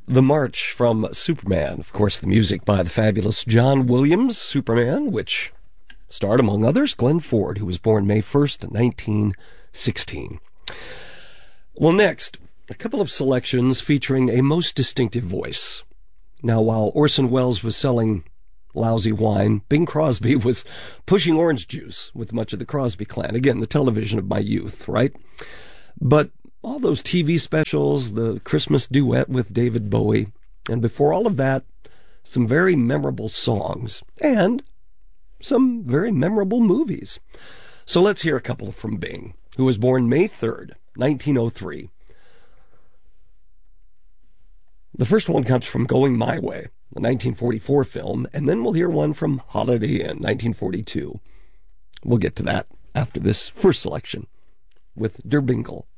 The March from Superman. Of course, the music by the fabulous John Williams, Superman, which starred, among others, Glenn Ford, who was born May 1st, 1916. Well, next, a couple of selections featuring a most distinctive voice. Now, while Orson Welles was selling lousy wine, Bing Crosby was pushing orange juice with much of the Crosby clan. Again, the television of my youth, right? But all those TV specials, the Christmas duet with David Bowie, and before all of that, some very memorable songs and some very memorable movies. So let's hear a couple from Bing, who was born May 3rd, 1903. The first one comes from Going My Way, the 1944 film, and then we'll hear one from Holiday Inn, 1942. We'll get to that after this first selection with Der Bingle.